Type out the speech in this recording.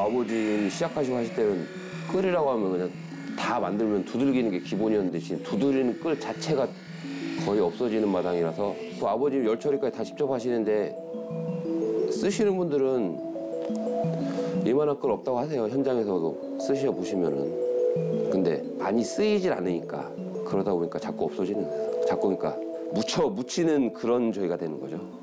아버지 시작하시고 하실 때는 끌이라고 하면 그냥 다 만들면 두들기는 게 기본이었는데 지금 두드리는 끌 자체가 거의 없어지는 마당이라서 그 아버님 열처리까지 다 직접 하시는데 쓰시는 분들은 이만한 끌 없다고 하세요. 현장에서도 쓰셔 보시면은. 근데 많이 쓰이질 않으니까 그러다 보니까 자꾸 없어지는, 자꾸 그러니까 묻히는 그런 저희가 되는 거죠.